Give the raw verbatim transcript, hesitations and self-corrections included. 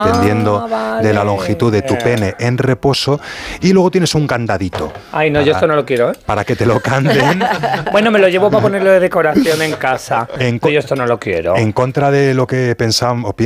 dependiendo ah, vale. de la longitud de tu pene en reposo, y luego tienes un candadito. Ay, no, para, yo esto no lo quiero, ¿eh? Para que te lo canden. Bueno, me lo llevo para ponerlo de decoración en casa, En, pero yo esto no lo quiero. En contra de lo que pensamos